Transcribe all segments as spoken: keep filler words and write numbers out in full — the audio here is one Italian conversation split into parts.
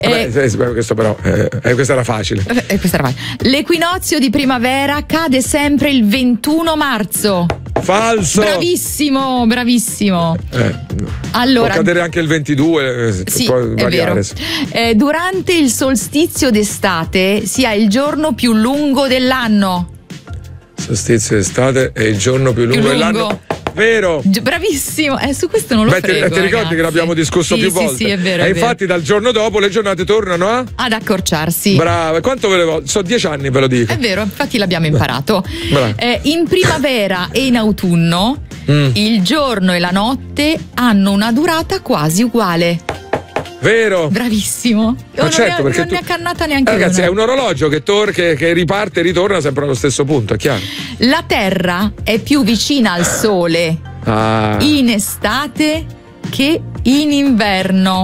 Eh, Vabbè, questo però eh, questa era facile. Eh, questa era facile. L'equinozio di primavera cade sempre il ventuno marzo. Falso. Bravissimo, bravissimo. Eh, allora, può cadere anche il ventidue. Sì, può è variare. vero. Eh, durante il solstizio d'estate si ha il giorno più lungo dell'anno. Solstizio d'estate è il giorno più lungo, Più lungo. dell'anno. Vero. Bravissimo, eh, su questo non lo Beh, frego, ti, ti ricordi ragazzi. che l'abbiamo discusso sì, più sì, volte? Sì, è vero. E è infatti vero. dal giorno dopo le giornate tornano a? Ad accorciarsi. Brava, quanto volevo? Sono dieci anni, ve lo dico. È vero, infatti l'abbiamo imparato. Brava. Eh, in primavera e in autunno mm. il giorno e la notte hanno una durata quasi uguale. Vero. Bravissimo. Ma non certo, ne, perché non tu... ne ha cannata neanche eh, ragazzi, una. è un orologio che, tor- che, che riparte e ritorna sempre allo stesso punto, è chiaro. La Terra è più vicina al Sole ah. in estate che in inverno.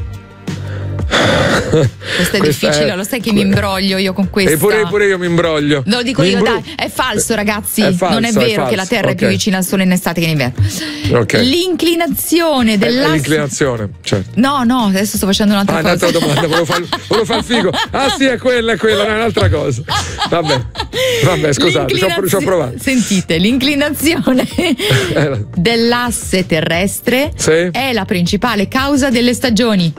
Questo è Questa difficile, è... lo sai che mi imbroglio io con questa. E pure, pure io mi imbroglio. Lo dico mi io, imbru... dai, è falso, ragazzi. È falso, non è è vero falso. che la Terra okay. è più vicina al Sole in estate che in inverno. Okay. L'inclinazione dell'asse. È l'inclinazione, certo. No, no, adesso sto facendo un'altra ah, cosa. un'altra domanda, volevo fare fare il figo. Ah, sì, è quella, è quella, non è un'altra cosa. Vabbè, vabbè, scusate, ci ho, ci ho provato. Sentite, l'inclinazione dell'asse terrestre sì? è la principale causa delle stagioni.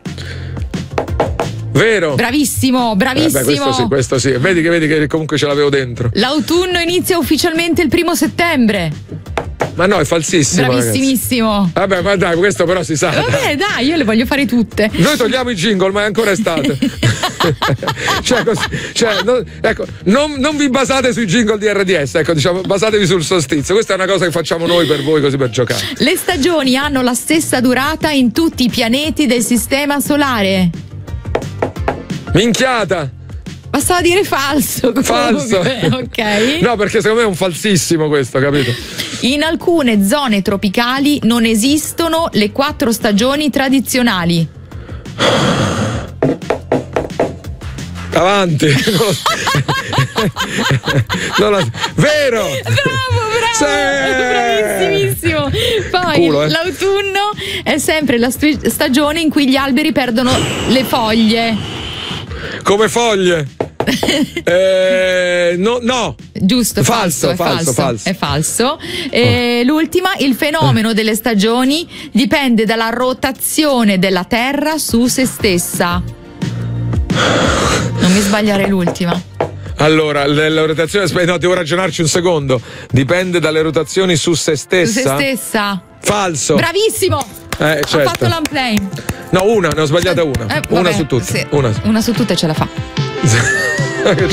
Vero. Bravissimo, bravissimo. Eh beh, questo sì, questo sì. Vedi che, vedi che comunque ce l'avevo dentro. L'autunno inizia ufficialmente il primo settembre. Ma no, è falsissimo. Bravissimissimo. Ragazzi. Vabbè, ma dai, questo però si sa. Vabbè, dai, io le voglio fare tutte. Noi togliamo i jingle, ma è ancora estate. cioè, così, cioè, no, ecco, non, non vi basate sui jingle di R D S, ecco, diciamo, basatevi sul solstizio. Questa è una cosa che facciamo noi per voi, così per giocare. Le stagioni hanno la stessa durata in tutti i pianeti del sistema solare. Minchiata. Bastava dire falso. Falso. Ok. No, perché secondo me è un falsissimo questo, capito? In alcune zone tropicali non esistono le quattro stagioni tradizionali. Avanti. non lo... Vero. Bravo, bravo. Sì. Bravissimissimo. Poi Culo, eh. l'autunno è sempre la st- stagione in cui gli alberi perdono le foglie. Come foglie. eh, no, no. Giusto, falso, falso, è falso, falso, falso. è falso. E l'ultima, il fenomeno delle stagioni dipende dalla rotazione della Terra su se stessa. Non mi sbagliare l'ultima. Allora, la rotazione, no, devo ragionarci un secondo. Dipende dalle rotazioni su se stessa. Su se stessa. Falso. Bravissimo. Eh, certo. Ha fatto l'unplane. No, una, ne ho sbagliata una. Eh, una vabbè, su tutte. sì. Una. Una su tutte ce la fa.